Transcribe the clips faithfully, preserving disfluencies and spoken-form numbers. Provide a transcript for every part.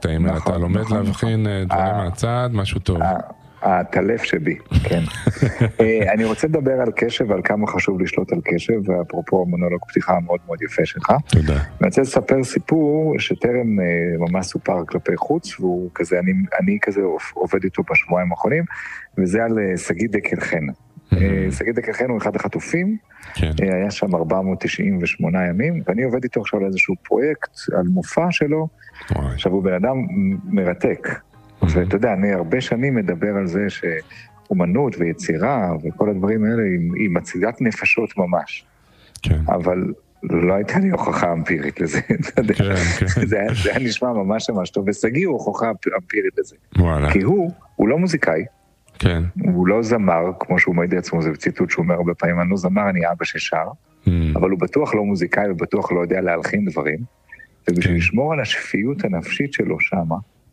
הקטעים האלה, אתה לומד להבחין דברים מהצד, משהו טוב. הטלף שבי, כן. אני רוצה לדבר על קשב, על כמה חשוב לשלוט על קשב, ואפרופו מונולוג פתיחה המאוד מאוד יפה שלך. תודה. אני רוצה לספר סיפור שטרם ממש סופר כלפי חוץ, והוא כזה, אני, אני כזה עובד איתו בשבועיים האחרונים, וזה על שגיא דקל חן. שגיא דקל חן הוא אחד החטופים, היה שם ארבע מאות תשעים ושמונה ימים, ואני עובד איתו עכשיו על איזשהו פרויקט, על מופע שלו, עכשיו הוא בן אדם מרתק. ואתה יודע, אני הרבה שנים מדבר על זה שאומנות ויצירה וכל הדברים האלה היא מציגת נפשות ממש. כן. אבל לא הייתה לי הוכחה אמפירית לזה. כן, כן. זה, זה היה נשמע ממש ממש טוב, ושגיא הוא הוכחה אמפירית לזה. וואלה. כי הוא, הוא לא מוזיקאי. כן. הוא לא זמר, כמו שהוא מעיד עצמו, זה ציטוט שהוא אומר הרבה פעמים, אני לא זמר, אני אבא ששר, mm. אבל הוא בטוח לא מוזיקאי, ובטוח לא יודע להלחין דברים. ובשביל כן. לשמור על השפיות הנפשית שלו שמה,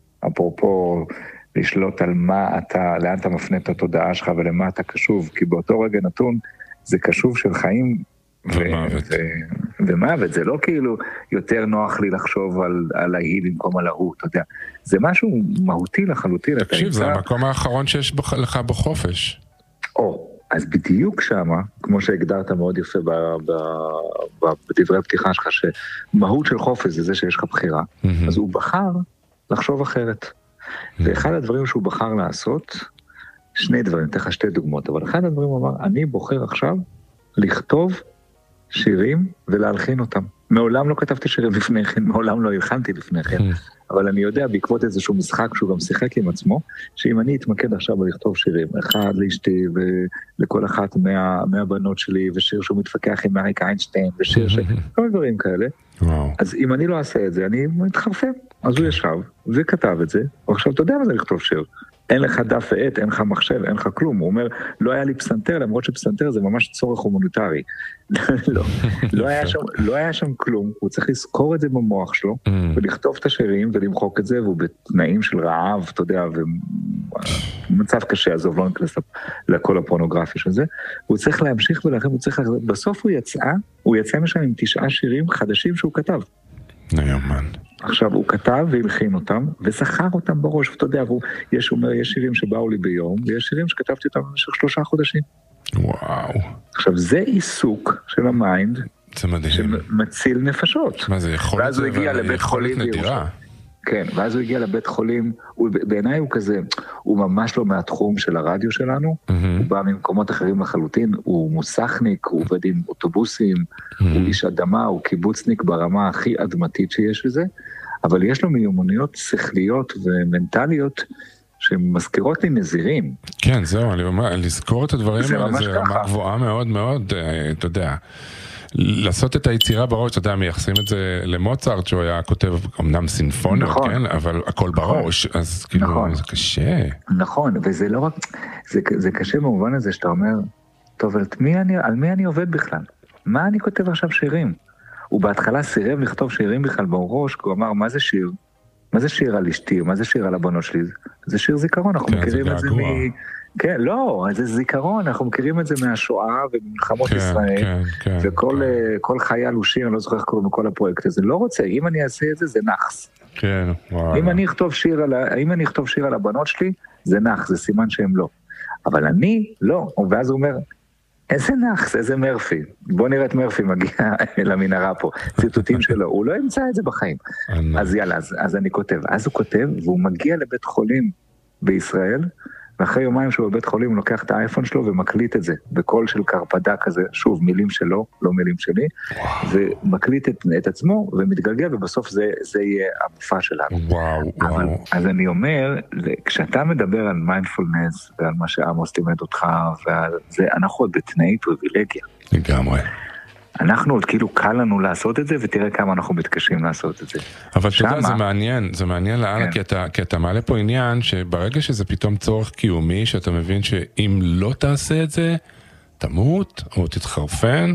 אפרופו לשלוט על מה אתה, לאן אתה מפנה את התודעה שלך ולמה אתה קשוב, כי באותו רגע נתון זה קשוב של חיים ומוות. ו- ומוות, זה לא כאילו יותר נוח לי לחשוב על, על ההיא במקום על ההוא, אתה יודע, זה משהו מהותי לחלוטין. תקשיב, זה המקום האחרון שיש לך בחופש. או, אז בדיוק שמה, כמו שהגדרת מאוד יפה ב, ב, ב, בדברי הפתיחה שלך, שמהות של חופש זה זה שיש לך בחירה, mm-hmm. אז הוא בחר לחשוב אחרת. ואחד הדברים שהוא בחר לעשות, שני דברים, תכף שתי דוגמאות, אבל אחד הדברים הוא אמר, אני בוחר עכשיו לכתוב שירים ולהלחין אותם. מעולם לא כתבתי שירים לפני כן, מעולם לא הלחנתי לפני כן, אבל אני יודע בעקבות איזשהו משחק שהוא גם שיחק עם עצמו, שאם אני אתמקד עכשיו בלכתוב שירים, אחד לאשתי ולכל אחת מה, מהבנות שלי, ושיר שהוא מתפקח עם אריק איינשטיין, ושיר ש... כל מיני דברים כאלה, וואו. אז אם אני לא אעשה את זה, אני מתחרפן. אז הוא ישב וכתב את זה, ועכשיו אתה יודע מה זה לכתוב שיר. אין לך דף ועט, אין לך מחשב, אין לך כלום. הוא אומר, לא היה לי פסנתר, למרות שפסנתר זה ממש צורך הומניטרי. לא, לא היה שם, לא היה שם כלום, הוא צריך לזכור את זה במוח שלו, ולכתוב את השירים ולמחוק את זה, והוא בתנאים של רעב, אתה יודע, ומצב קשה, עזוב, לא נכנס לכל הפורנוגרפיה של זה, הוא צריך להמשיך ולכן הוא צריך, בסוף הוא יצא, הוא יצא משם עם תשעה שירים חדשים שהוא כתב. נאמן. עכשיו, הוא כתב והלחין אותם, וזכר אותם בראש, ואתה יודע, יש, אומר, יש שירים שבאו לי ביום, ויש שירים שכתבתי אותם במשך שלושה חודשים. וואו. עכשיו, זה עיסוק של המיינד, זה מדהים. שמציל נפשות. מה זה יכול ואז הוא הגיע לבית חולים נדירה. כן, ואז הוא הגיע לבית חולים, הוא, בעיניי הוא כזה, הוא ממש לא מהתחום של הרדיו שלנו, mm-hmm. הוא בא ממקומות אחרים לחלוטין, הוא מוסכניק, הוא עובד עם אוטובוסים, mm-hmm. הוא איש אדמה, הוא קיבוצניק ברמה הכי אדמתית שיש לזה, אבל יש לו מיומנויות שכליות ומנטליות, שמזכירות לי נזירים. כן, זהו, אני אומר, לזכור את הדברים האלה, זה רמה גבוהה מאוד מאוד, אתה יודע, לעשות את היצירה בראש, אתה יודע, מייחסים את זה למוצרט, שהוא היה כותב אמנם סינפוניות, נכון. כן, אבל הכל בראש, נכון. אז כאילו, נכון. זה קשה. נכון, וזה לא רק, זה, זה קשה במובן הזה שאתה אומר, טוב, על מי אני, על מי אני עובד בכלל? מה אני כותב עכשיו שירים? הוא בהתחלה סירב לכתוב שירים בכלל בראש, כי הוא אמר, מה זה שיר? מה זה שיר על אשתי? מה זה שיר על הבנות שלי? זה שיר זיכרון, אנחנו כן, מכירים את זה מ... כן, לא, זה זיכרון, אנחנו מכירים את זה מהשואה ומלחמות כן, ישראל, כן, כן, וכל כן. כל חייל הוא שיר, אני לא זוכר איך קוראים לכל הפרויקט הזה, לא רוצה, אם אני אעשה את זה, זה נחס. כן, וואו. אם אני אכתוב שיר על, אם אני אכתוב שיר על הבנות שלי, זה נחס, זה סימן שהם לא. אבל אני, לא, ואז הוא אומר, איזה נחס, איזה מרפי, בוא נראה את מרפי מגיע למנהרה פה, ציטוטים שלו, הוא לא ימצא את זה בחיים. אז יאללה, אז, אז אני כותב, אז הוא כותב, והוא מגיע לבית חולים בישראל, ואחרי יומיים שהוא בבית חולים, הוא לוקח את האייפון שלו ומקליט את זה, בקול של קרפדה כזה, שוב, מילים שלו, לא מילים שלי, ומקליט את, את עצמו ומתגלגל, ובסוף זה, זה יהיה המופע שלנו. וואו, אבל, וואו. אז אני אומר, כשאתה מדבר על מיינדפולנס, ועל מה שעמוס לימד אותך, ועל זה, אנחנו עוד בתנאי פריבילגיה. לגמרי. אנחנו עוד כאילו קל לנו לעשות את זה, ותראה כמה אנחנו מתקשים לעשות את זה. אבל אתה יודע, זה מעניין, זה מעניין לאללה, כי אתה, כי אתה מעלה פה עניין, שברגע שזה פתאום צורך קיומי, שאתה מבין שאם לא תעשה את זה, תמות, או תתחרפן,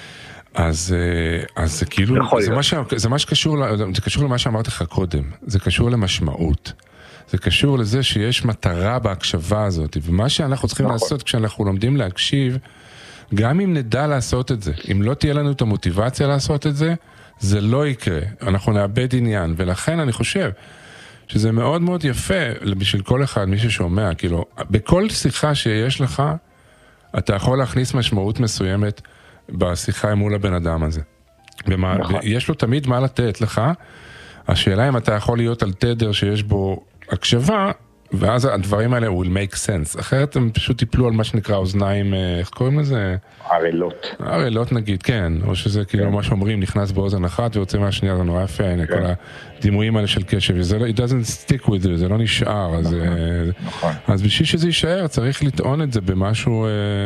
אז, אז זה כאילו, זה מה, ש, זה מה שקשור, זה קשור למה שאמרתי לך קודם, זה קשור למשמעות. זה קשור לזה שיש מטרה בהקשבה הזאת, ומה שאנחנו צריכים נכון. לעשות כשאנחנו לומדים להקשיב, גם אם נדע לעשות את זה, אם לא תהיה לנו את המוטיבציה לעשות את זה, זה לא יקרה, אנחנו נאבד עניין, ולכן אני חושב שזה מאוד מאוד יפה בשביל כל אחד, מי ששומע, כאילו, בכל שיחה שיש לך, אתה יכול להכניס משמעות מסוימת בשיחה מול הבן אדם הזה. ומה, נכון. יש לו תמיד מה לתת לך, השאלה אם אתה יכול להיות על תדר שיש בו הקשבה, ואז הדברים האלה will make sense. אחרת הם פשוט טיפלו על מה שנקרא אוזניים, איך קוראים לזה? ערלות. ערלות נגיד, כן. או שזה כאילו מה שאומרים, נכנס באוזן אחת ויוצא מהשנייה, זה נורא יפה, הנה, כל הדימויים האלה של קשב. זה it doesn't stick with it, זה לא נשאר. אז בשביל שזה יישאר, צריך לטעון את זה במשהו,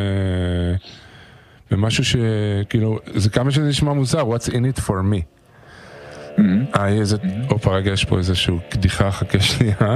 במשהו שכאילו, זה כמה שזה נשמע מוזר, what's in it for me. אה, איזה, אופה, רגע, יש פה איזשהו קדיחה, חכה שנייה.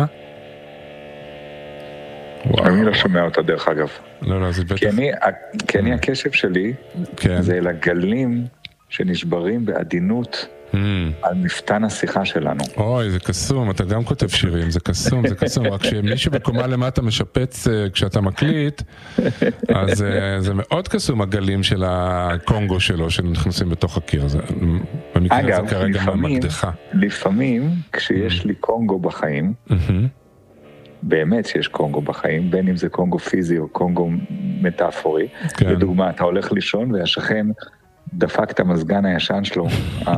אני לא שומע אותה דרך אגב. לא, לא, זה בטח. כי אני הקשב שלי, זה לגלים שנשברים בעדינות על מפתן השיחה שלנו. אוי, זה קסום, אתה גם כותב שירים, זה קסום, זה קסום, רק שמישהו בקומה למטה משפץ כשאתה מקליט, אז זה מאוד קסום הגלים של הקונגו שלו, שנכנסים בתוך הקיר. אגב, לפעמים, כשיש לי קונגו בחיים, באמת שיש קונגו בחיים, בין אם זה קונגו פיזי או קונגו מטאפורי. כן. לדוגמה, אתה הולך לישון והשכן דפק את המזגן הישן שלו,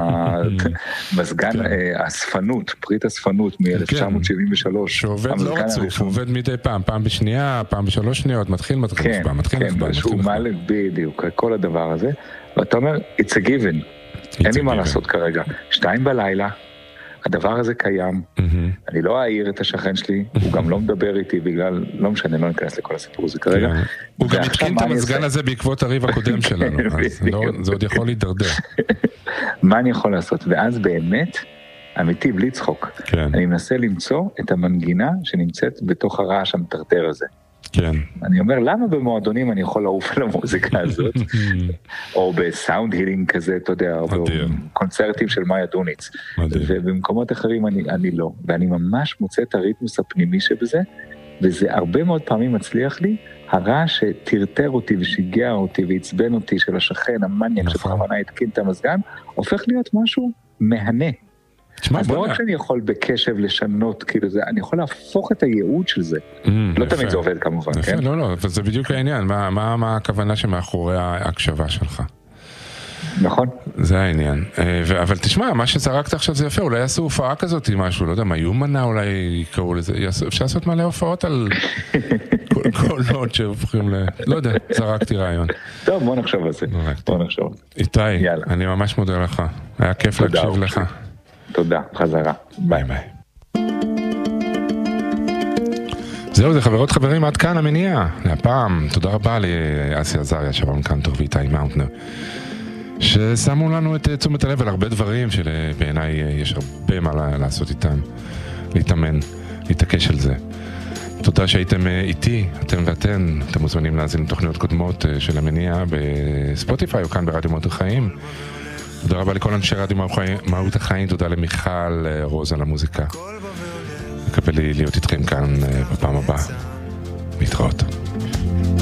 המזגן, כן. הספנות, פריט הספנות מ-אלף תשע מאות שבעים ושלוש. שעובד לא רצוף, הוא עובד מדי פעם, פעם בשנייה, פעם בשלוש שניות, מתחיל, מתחיל, כן, פעם, מתחיל, כן, מתחיל, שהוא מעלה בדיוק, כל הדבר הזה, ואתה אומר, it's a given, אין לי מה לעשות כרגע, שתיים בלילה, הדבר הזה קיים, אני לא אעיר את השכן שלי, הוא גם לא מדבר איתי בגלל, לא משנה, לא ניכנס לכל הסיפור הזה כרגע. הוא גם התקין את המזגן הזה בעקבות הריב הקודם שלנו, אז זה עוד יכול להידרדר. מה אני יכול לעשות? ואז באמת, אמיתי, בלי צחוק, אני מנסה למצוא את המנגינה שנמצאת בתוך הרעש המטרטר הזה. כן. אני אומר, למה במועדונים אני יכול לעוף על המוזיקה הזאת? או בסאונד הילינג כזה, אתה יודע, או בקונצרטים של מאיה דוניץ. ובמקומות אחרים אני, אני לא. ואני ממש מוצא את הריתמוס הפנימי שבזה, וזה הרבה מאוד פעמים מצליח לי, הרעש שטרטר אותי ושיגע אותי ועצבן אותי של השכן, המניאק שבכוונה התקין את המזגן, הופך להיות משהו מהנה. אז לא רק שאני יכול בקשב לשנות, כאילו זה, אני יכול להפוך את הייעוד של זה. לא תמיד זה עובד כמובן, כן? לא, לא, זה בדיוק העניין. מה הכוונה שמאחורי ההקשבה שלך? נכון. זה העניין. אבל תשמע, מה שזרקת עכשיו זה יפה, אולי יעשו הופעה כזאת עם משהו, לא יודע, מה יומנה אולי יקראו לזה, אפשר לעשות מלא הופעות על קולות שהופכים ל... לא יודע, זרקתי רעיון. טוב, בוא נחשוב על זה. בוא נחשוב. איתי, אני ממש מודה לך. היה כיף להקשיב לך. תודה, חזרה. ביי ביי. זהו, זה חברות חברים, עד כאן המניע. להפעם, תודה רבה לאסי עזריה, שרון קנטור ואיתי מאונטנר, ששמו לנו את תשומת הלב על הרבה דברים שבעיניי יש הרבה מה לעשות איתם, להתאמן, להתעקש על זה. תודה שהייתם איתי, אתם ואתן, אתם מוזמנים להאזין לתוכניות קודמות של המניע בספוטיפיי או כאן ברדיו מהות החיים. תודה רבה לכל אנשי רדיו מהות החיים, תודה למיכל רוז על המוזיקה. מקווה לי להיות איתכם כאן בפעם הבאה. להתראות.